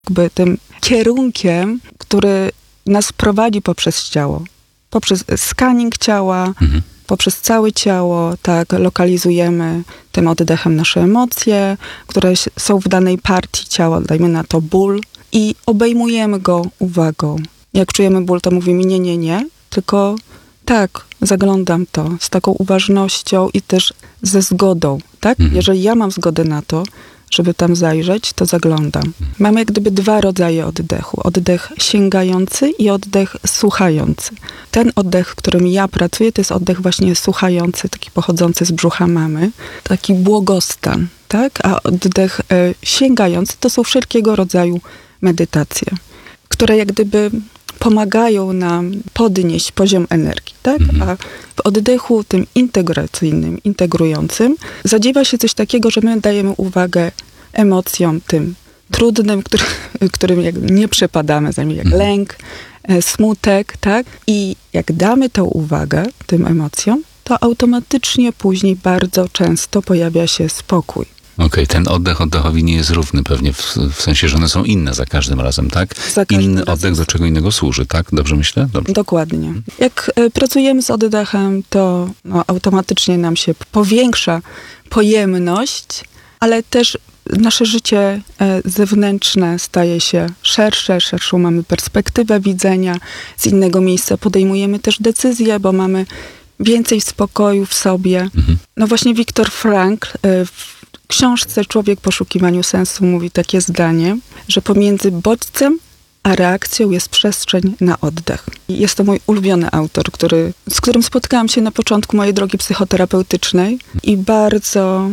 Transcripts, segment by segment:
jakby tym kierunkiem, który nas prowadzi poprzez ciało. Poprzez scanning ciała, poprzez całe ciało, tak, lokalizujemy tym oddechem nasze emocje, które są w danej partii ciała, dajmy na to ból, i obejmujemy go uwagą. Jak czujemy ból, to mówimy nie, tylko tak, zaglądam to z taką uważnością i też ze zgodą, tak? Jeżeli ja mam zgodę na to, żeby tam zajrzeć, to zaglądam. Mamy jak gdyby dwa rodzaje oddechu. Oddech sięgający i oddech słuchający. Ten oddech, w którym ja pracuję, to jest oddech właśnie słuchający, taki pochodzący z brzucha mamy. Taki błogostan, tak? A oddech sięgający to są wszelkiego rodzaju medytacje, które jak gdyby pomagają nam podnieść poziom energii, tak? A w oddechu tym integracyjnym, integrującym zadziewa się coś takiego, że my dajemy uwagę emocjom tym trudnym, którym nie przepadamy, jak lęk, smutek, tak? I jak damy tą uwagę tym emocjom, to automatycznie później bardzo często pojawia się spokój. Okej, ten oddech oddechowi nie jest równy pewnie, w sensie, że one są inne za każdym razem, tak? Inny oddech do czego innego służy, tak? Dobrze myślę? Dobrze. Dokładnie. Jak pracujemy z oddechem, to automatycznie nam się powiększa pojemność, ale też nasze życie zewnętrzne staje się szerszą mamy perspektywę widzenia, z innego miejsca podejmujemy też decyzje, bo mamy więcej spokoju w sobie. No właśnie Viktor Frankl w książce Człowiek w poszukiwaniu sensu mówi takie zdanie, że pomiędzy bodźcem a reakcją jest przestrzeń na oddech. I jest to mój ulubiony autor, z którym spotkałam się na początku mojej drogi psychoterapeutycznej i bardzo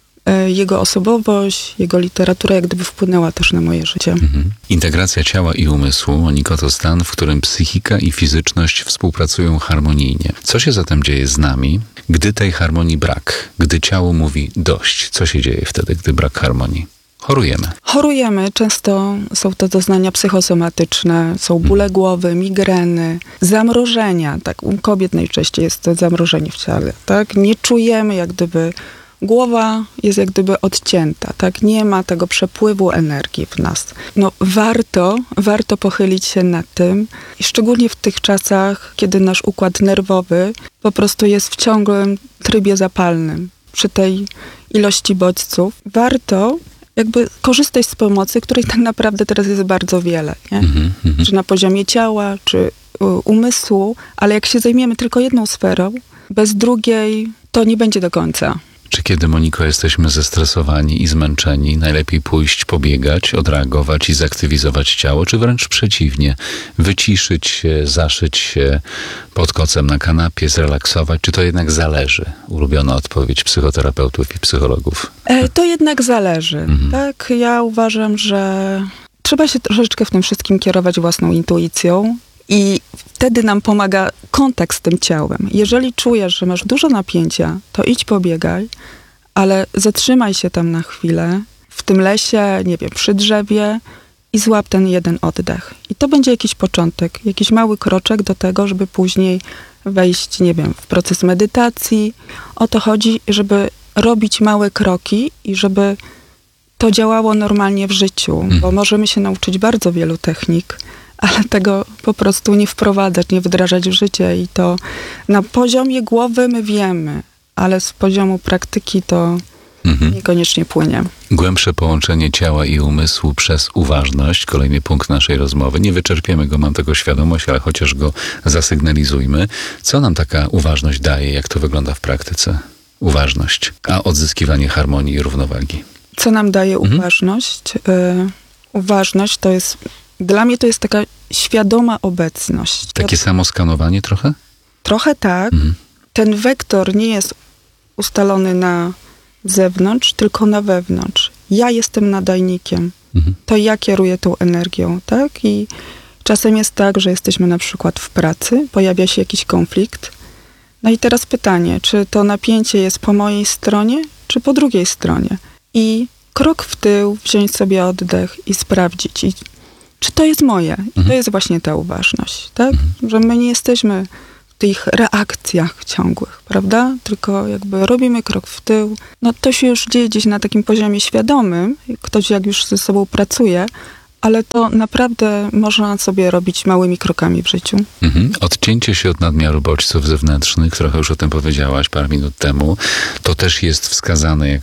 jego osobowość, jego literatura jak gdyby wpłynęła też na moje życie. Integracja ciała i umysłu, Moniko, to stan, w którym psychika i fizyczność współpracują harmonijnie. Co się zatem dzieje z nami, gdy tej harmonii brak? Gdy ciało mówi dość? Co się dzieje wtedy, gdy brak harmonii? Chorujemy. Często są to doznania psychosomatyczne, są bóle głowy, migreny, zamrożenia. Tak, u kobiet najczęściej jest to zamrożenie w ciele. Tak? Nie czujemy jak gdyby głowa jest jak gdyby odcięta, tak? Nie ma tego przepływu energii w nas. No warto pochylić się nad tym, i szczególnie w tych czasach, kiedy nasz układ nerwowy po prostu jest w ciągłym trybie zapalnym. Przy tej ilości bodźców warto jakby korzystać z pomocy, której tak naprawdę teraz jest bardzo wiele, nie? Czy na poziomie ciała, czy umysłu, ale jak się zajmiemy tylko jedną sferą, bez drugiej, to nie będzie do końca. Czy kiedy, Moniko, jesteśmy zestresowani i zmęczeni, najlepiej pójść, pobiegać, odreagować i zaktywizować ciało, czy wręcz przeciwnie, wyciszyć się, zaszyć się pod kocem na kanapie, zrelaksować? Czy to jednak zależy? Ulubiona odpowiedź psychoterapeutów i psychologów. To jednak zależy. Tak, ja uważam, że trzeba się troszeczkę w tym wszystkim kierować własną intuicją. I wtedy nam pomaga kontakt z tym ciałem. Jeżeli czujesz, że masz dużo napięcia, to idź pobiegaj, ale zatrzymaj się tam na chwilę, w tym lesie, nie wiem, przy drzewie i złap ten jeden oddech. I to będzie jakiś początek, jakiś mały kroczek do tego, żeby później wejść, nie wiem, w proces medytacji. O to chodzi, żeby robić małe kroki i żeby to działało normalnie w życiu, bo możemy się nauczyć bardzo wielu technik, ale tego po prostu nie wprowadzać, nie wdrażać w życie. I to na poziomie głowy my wiemy, ale z poziomu praktyki to niekoniecznie płynie. Głębsze połączenie ciała i umysłu przez uważność. Kolejny punkt naszej rozmowy. Nie wyczerpiemy go, mam tego świadomość, ale chociaż go zasygnalizujmy. Co nam taka uważność daje? Jak to wygląda w praktyce? Uważność, a odzyskiwanie harmonii i równowagi. Co nam daje uważność? Uważność to jest... Dla mnie to jest taka świadoma obecność. Takie samo skanowanie trochę? Trochę tak. Ten wektor nie jest ustalony na zewnątrz, tylko na wewnątrz. Ja jestem nadajnikiem. To ja kieruję tą energią, tak? I czasem jest tak, że jesteśmy na przykład w pracy, pojawia się jakiś konflikt. No i teraz pytanie, czy to napięcie jest po mojej stronie, czy po drugiej stronie? I krok w tył, wziąć sobie oddech i sprawdzić, czy to jest moje. I to jest właśnie ta uważność, tak? Że my nie jesteśmy w tych reakcjach ciągłych, prawda? Tylko jakby robimy krok w tył. No to się już dzieje gdzieś na takim poziomie świadomym. Ktoś jak już ze sobą pracuje, ale to naprawdę można sobie robić małymi krokami w życiu. Odcięcie się od nadmiaru bodźców zewnętrznych, trochę już o tym powiedziałaś parę minut temu, to też jest wskazane